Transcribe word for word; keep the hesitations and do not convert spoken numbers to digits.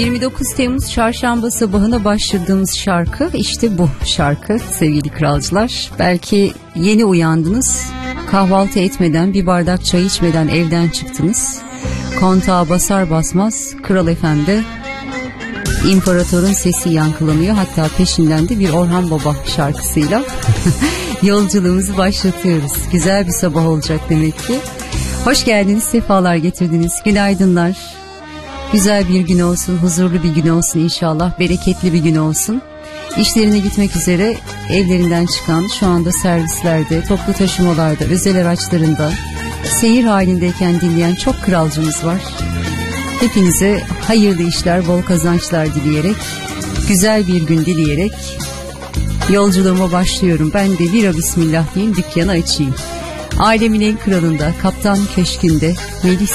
yirmi dokuz Temmuz çarşamba sabahına başladığımız şarkı işte bu şarkı sevgili kralcılar. Belki yeni uyandınız, kahvaltı etmeden, bir bardak çay içmeden evden çıktınız. Kontağa basar basmaz Kral F M'de İmparator'un sesi yankılanıyor. Hatta peşinden de bir Orhan Baba şarkısıyla yolculuğumuzu başlatıyoruz. Güzel bir sabah olacak demek ki. Hoş geldiniz, sefalar getirdiniz. Günaydınlar. Güzel bir gün olsun, huzurlu bir gün olsun inşallah. Bereketli bir gün olsun. İşlerine gitmek üzere evlerinden çıkan, şu anda servislerde, toplu taşımalarda, özel araçlarında seyir halindeyken dinleyen çok kralcımız var. Hepinize hayırlı işler, bol kazançlar dileyerek, güzel bir gün dileyerek yolculuğuma başlıyorum. Ben de bira bismillah diyeyim, dükkanı açayım. Alemin en kralında, Kaptan Köşkü'nde Melih